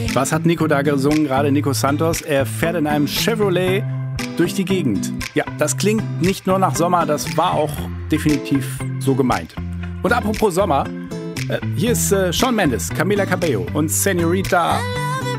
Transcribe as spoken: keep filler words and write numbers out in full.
Was hat Nico da gesungen, gerade Nico Santos? Er fährt in einem Chevrolet durch die Gegend. Ja, das klingt nicht nur nach Sommer, das war auch definitiv so gemeint. Und apropos Sommer, äh, hier ist äh, Shawn Mendes, Camila Cabello und Señorita